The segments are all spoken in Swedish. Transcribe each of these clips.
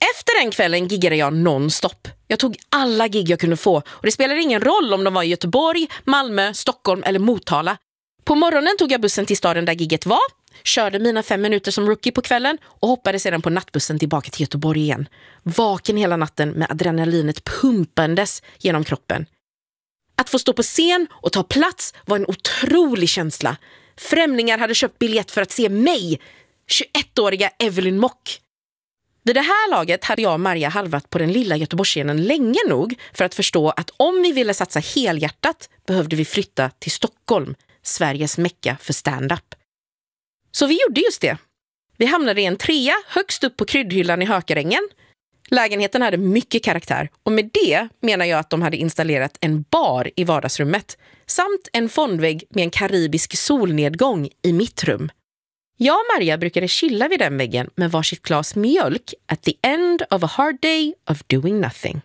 Efter den kvällen giggade jag nonstop. Jag tog alla gig jag kunde få och det spelade ingen roll om de var i Göteborg, Malmö, Stockholm eller Motala. På morgonen tog jag bussen till staden där gigget var, körde mina 5 minuter som rookie på kvällen och hoppade sedan på nattbussen tillbaka till Göteborg igen. Vaken hela natten med adrenalinet pumpandes genom kroppen. Att få stå på scen och ta plats var en otrolig känsla. Främlingar hade köpt biljett för att se mig, 21-åriga Evelyn Mock. Vid det här laget hade jag och Maria halvat på den lilla Göteborgsscenen länge nog för att förstå att om vi ville satsa helhjärtat behövde vi flytta till Stockholm, Sveriges mecka för stand-up. Så vi gjorde just det. Vi hamnade i en 3 högst upp på kryddhyllan i Hökarängen. Lägenheten hade mycket karaktär och med det menar jag att de hade installerat en bar i vardagsrummet samt en fondvägg med en karibisk solnedgång i mitt rum. Jag och Maria brukade chilla vid den väggen med varsitt glas mjölk at the end of a hard day of doing nothing.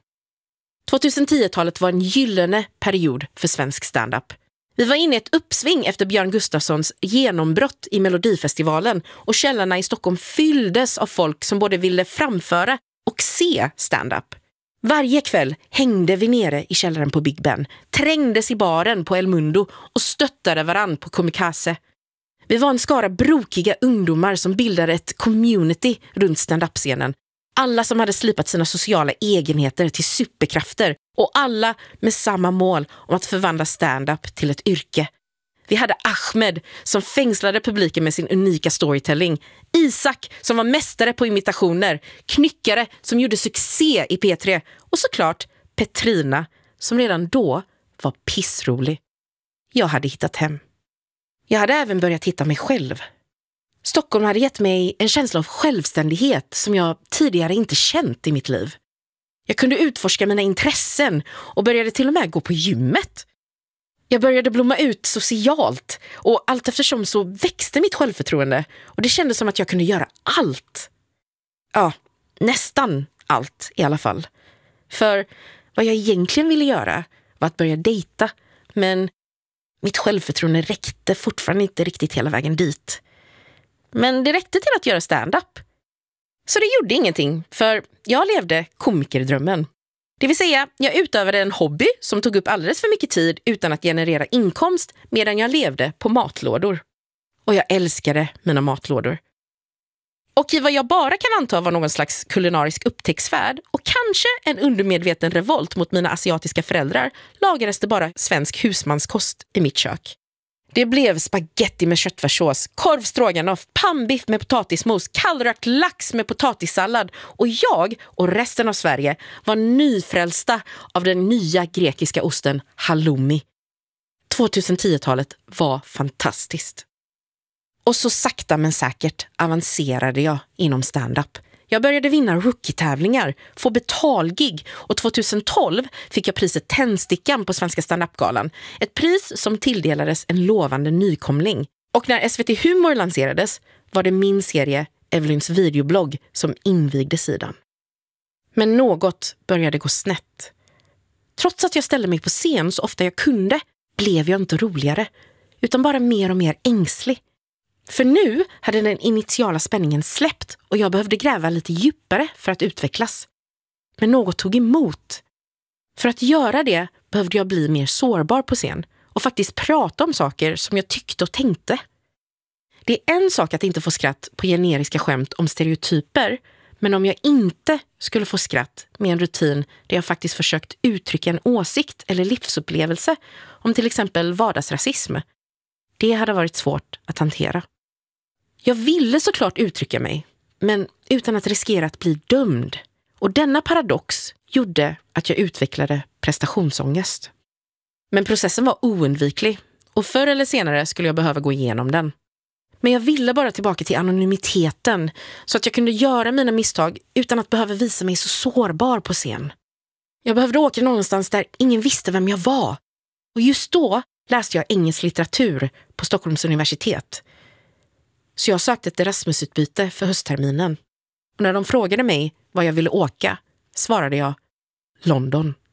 2010-talet var en gyllene period för svensk stand-up. Vi var inne i ett uppsving efter Björn Gustafssons genombrott i Melodifestivalen och källarna i Stockholm fylldes av folk som både ville framföra och se stand-up. Varje kväll hängde vi nere i källaren på Big Ben, trängdes i baren på El Mundo och stöttade varann på Komikaze. Vi var en skara brokiga ungdomar som bildade ett community runt stand-up-scenen. Alla som hade slipat sina sociala egenheter till superkrafter och alla med samma mål om att förvandla stand-up till ett yrke. Vi hade Ahmed som fängslade publiken med sin unika storytelling, Isak som var mästare på imitationer, Knyckare som gjorde succé i P3 och såklart Petrina som redan då var pissrolig. Jag hade hittat hem. Jag hade även börjat hitta mig själv. Stockholm hade gett mig en känsla av självständighet som jag tidigare inte känt i mitt liv. Jag kunde utforska mina intressen och började till och med gå på gymmet. Jag började blomma ut socialt och allt eftersom så växte mitt självförtroende och det kändes som att jag kunde göra allt. Ja, nästan allt i alla fall. För vad jag egentligen ville göra var att börja dejta, men mitt självförtroende räckte fortfarande inte riktigt hela vägen dit. Men det räckte till att göra stand-up. Så det gjorde ingenting, för jag levde komikerdrömmen. Det vill säga, jag utövade en hobby som tog upp alldeles för mycket tid utan att generera inkomst medan jag levde på matlådor. Och jag älskade mina matlådor. Och i vad jag bara kan anta var någon slags kulinarisk upptäcktsfärd och kanske en undermedveten revolt mot mina asiatiska föräldrar lagades det bara svensk husmanskost i mitt kök. Det blev spaghetti med köttfärssås, korv stroganoff, pannbiff med potatismos, kallrökt lax med potatissallad och jag och resten av Sverige var nyfrälsta av den nya grekiska osten halloumi. 2010-talet var fantastiskt. Och så sakta men säkert avancerade jag inom stand-up. Jag började vinna rookie-tävlingar, få betalgig och 2012 fick jag priset Tändstickan på Svenska stand-up-galan. Ett pris som tilldelades en lovande nykomling. Och när SVT Humor lanserades var det min serie Evelyns videoblogg som invigde sidan. Men något började gå snett. Trots att jag ställde mig på scen så ofta jag kunde blev jag inte roligare utan bara mer och mer ängslig. För nu hade den initiala spänningen släppt och jag behövde gräva lite djupare för att utvecklas. Men något tog emot. För att göra det behövde jag bli mer sårbar på scen och faktiskt prata om saker som jag tyckte och tänkte. Det är en sak att inte få skratt på generiska skämt om stereotyper, men om jag inte skulle få skratt med en rutin där jag faktiskt försökt uttrycka en åsikt eller livsupplevelse om till exempel vardagsrasism, det hade varit svårt att hantera. Jag ville såklart uttrycka mig, men utan att riskera att bli dömd. Och denna paradox gjorde att jag utvecklade prestationsångest. Men processen var oundviklig och förr eller senare skulle jag behöva gå igenom den. Men jag ville bara tillbaka till anonymiteten så att jag kunde göra mina misstag utan att behöva visa mig så sårbar på scen. Jag behövde åka någonstans där ingen visste vem jag var. Och just då läste jag engelsk litteratur på Stockholms universitet. Så jag sökte ett Erasmusutbyte för höstterminen. Och när de frågade mig vad jag ville åka svarade jag London.